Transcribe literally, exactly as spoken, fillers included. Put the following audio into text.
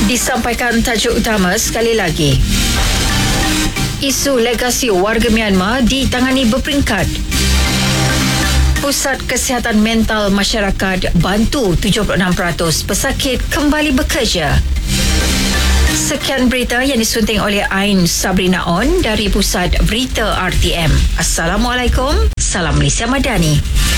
Disampaikan tajuk utama sekali lagi. Isu legasi warga Myanmar ditangani berperingkat. Pusat Kesihatan Mental Masyarakat bantu tujuh puluh enam peratus pesakit kembali bekerja. Sekian berita yang disunting oleh Ain Sabrina On dari Pusat Berita R T M. Assalamualaikum. Salam Malaysia Madani.